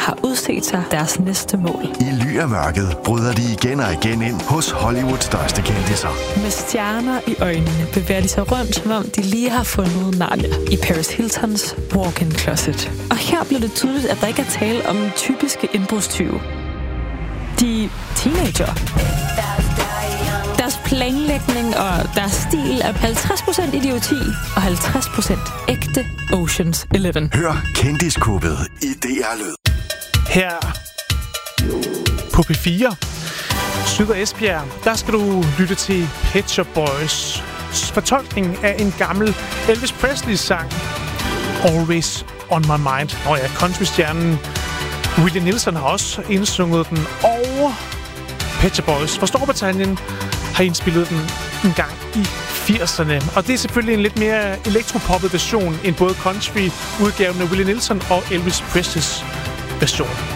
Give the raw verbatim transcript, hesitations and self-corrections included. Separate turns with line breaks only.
har udset sig deres næste mål.
I ly af mørket bryder de igen og igen ind hos Hollywoods største kendisser.
Med stjerner i øjnene bevæger de sig rundt, som om de lige har fundet Narnia i Paris Hiltons walk-in closet. Og her bliver det tydeligt, at der ikke er tale om typiske indbrudstyve. De er teenager. Deres planlægning og deres stil er halvtreds procent idioti og halvtreds procent ægte Ocean's Eleven.
Hør Kendiskubbet i D R Lyd.
Her på P fire, Syd- og Esbjerg, der skal du lytte til Pet Shop Boys fortolkning af en gammel Elvis Presley-sang, Always on My Mind. Og ja, countrystjernen Willie Nelson har også indsunget den, og Pet Shop Boys fra Storbritannien har indspillet den en gang i firserne. Og det er selvfølgelig en lidt mere elektropoppet version end både country-udgaven af Willie Nelson og Elvis Presleys version.